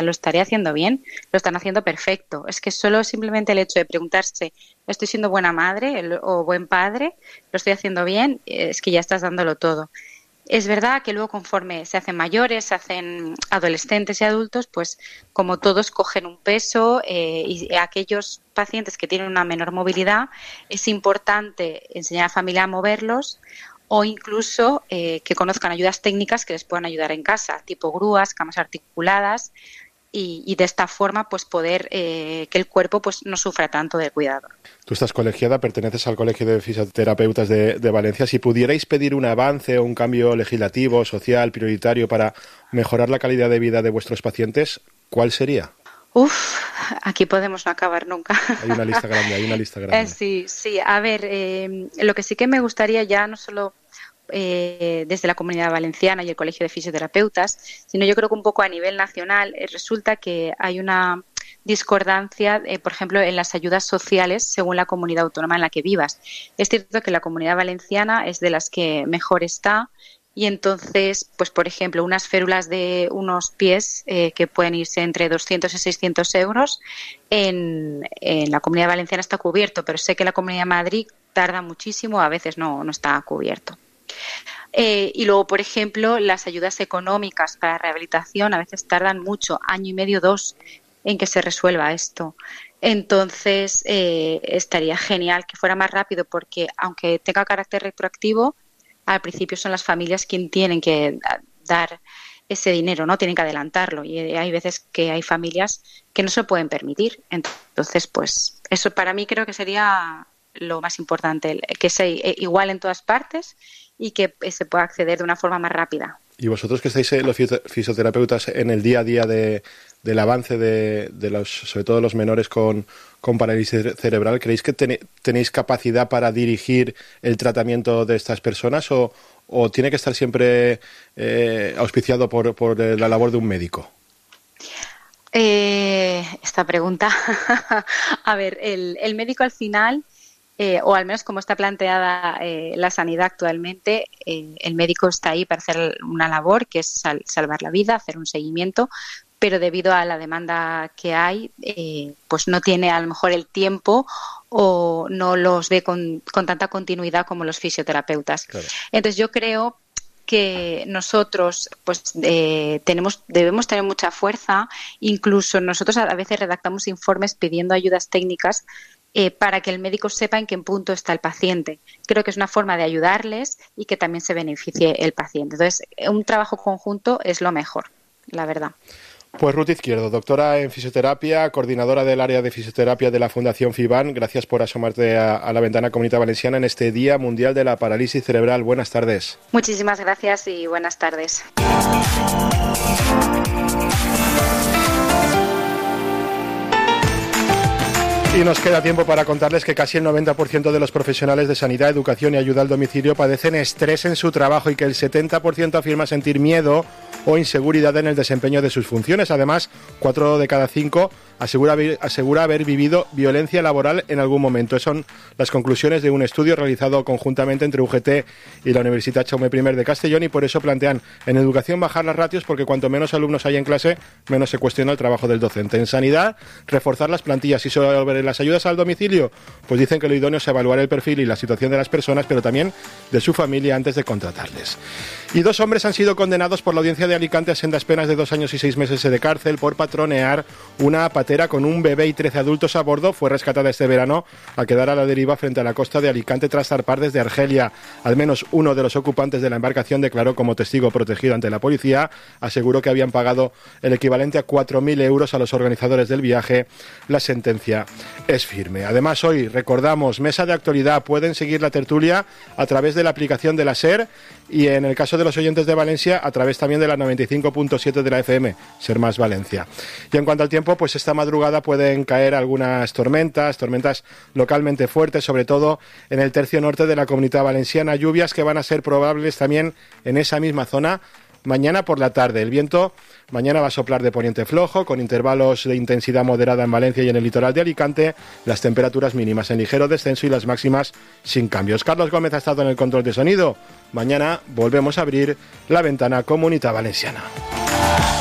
lo estaré haciendo bien, lo están haciendo perfecto. Es que solo simplemente el hecho de preguntarse, ¿estoy siendo buena madre o buen padre? ¿Lo estoy haciendo bien? Es que ya estás dándolo todo. Es verdad que luego conforme se hacen mayores, se hacen adolescentes y adultos, pues como todos cogen un peso y aquellos pacientes que tienen una menor movilidad es importante enseñar a la familia a moverlos o incluso que conozcan ayudas técnicas que les puedan ayudar en casa, tipo grúas, camas articuladas y de esta forma pues poder que el cuerpo pues no sufra tanto del cuidado. Tú estás colegiada, perteneces al Colegio de Fisioterapeutas de Valencia. Si pudierais pedir un avance o un cambio legislativo, social, prioritario para mejorar la calidad de vida de vuestros pacientes, ¿cuál sería? Aquí podemos no acabar nunca. Hay una lista grande. Sí. A ver, lo que sí que me gustaría ya no solo desde la Comunidad Valenciana y el Colegio de Fisioterapeutas, sino yo creo que un poco a nivel nacional resulta que hay una discordancia, por ejemplo, en las ayudas sociales según la comunidad autónoma en la que vivas. Es cierto que la Comunidad Valenciana es de las que mejor está y entonces, pues por ejemplo, unas férulas de unos pies que pueden irse entre 200 y 600 euros, en la Comunidad Valenciana está cubierto, pero sé que la Comunidad de Madrid tarda muchísimo, a veces no está cubierto. Y luego, por ejemplo, las ayudas económicas para rehabilitación a veces tardan mucho, 1 año y medio, 2, en que se resuelva esto. Entonces, estaría genial que fuera más rápido porque, aunque tenga carácter retroactivo, al principio son las familias quienes tienen que dar ese dinero, ¿no? Tienen que adelantarlo y hay veces que hay familias que no se lo pueden permitir. Entonces, pues eso para mí creo que sería lo más importante, que sea igual en todas partes y que se pueda acceder de una forma más rápida. Y vosotros que estáis los fisioterapeutas en el día a día del avance de los, sobre todo los menores con parálisis cerebral, ¿creéis que tenéis capacidad para dirigir el tratamiento de estas personas o tiene que estar siempre auspiciado por la labor de un médico? Esta pregunta, a ver, el médico al final, o al menos como está planteada la sanidad actualmente, el médico está ahí para hacer una labor que es salvar la vida, hacer un seguimiento, pero debido a la demanda que hay, pues no tiene a lo mejor el tiempo o no los ve con tanta continuidad como los fisioterapeutas. Claro. Entonces yo creo que nosotros pues debemos tener mucha fuerza, incluso nosotros a veces redactamos informes pidiendo ayudas técnicas para que el médico sepa en qué punto está el paciente. Creo que es una forma de ayudarles y que también se beneficie el paciente. Entonces, un trabajo conjunto es lo mejor, la verdad. Pues Ruth Izquierdo, doctora en fisioterapia, coordinadora del área de fisioterapia de la Fundación FIBAN. Gracias por asomarte a la ventana Comunidad Valenciana en este Día Mundial de la Parálisis Cerebral. Buenas tardes. Muchísimas gracias y buenas tardes. Y nos queda tiempo para contarles que casi el 90% de los profesionales de sanidad, educación y ayuda al domicilio padecen estrés en su trabajo y que el 70% afirma sentir miedo o inseguridad en el desempeño de sus funciones. Además, 4 de cada 5 asegura haber vivido violencia laboral en algún momento. Esas son las conclusiones de un estudio realizado conjuntamente entre UGT y la Universidad Jaume I de Castellón, y por eso plantean en educación bajar las ratios, porque cuanto menos alumnos hay en clase, menos se cuestiona el trabajo del docente. En sanidad, reforzar las plantillas. Y sobre las ayudas al domicilio, pues dicen que lo idóneo es evaluar el perfil y la situación de las personas, pero también de su familia antes de contratarles. Y 2 hombres han sido condenados por la Audiencia de Alicante a sendas penas de 2 años y 6 meses de cárcel por patronear una patera con un bebé y 13 adultos a bordo. Fue rescatada este verano al quedar a la deriva frente a la costa de Alicante tras zarpar desde Argelia. Al menos uno de los ocupantes de la embarcación declaró como testigo protegido ante la policía. Aseguró que habían pagado el equivalente a 4.000 euros a los organizadores del viaje. La sentencia es firme. Además, hoy recordamos mesa de actualidad. Pueden seguir la tertulia a través de la aplicación de la SER y, en el caso de los oyentes de Valencia, a través también de la 95.7 de la FM, Ser Más Valencia. Y en cuanto al tiempo, pues esta madrugada pueden caer algunas tormentas localmente fuertes, sobre todo en el tercio norte de la Comunidad Valenciana. Lluvias que van a ser probables también en esa misma zona mañana por la tarde. El viento mañana va a soplar de poniente flojo, con intervalos de intensidad moderada en Valencia y en el litoral de Alicante. Las temperaturas mínimas en ligero descenso y las máximas sin cambios. Carlos Gómez ha estado en el control de sonido. Mañana volvemos a abrir la ventana Comunidad Valenciana.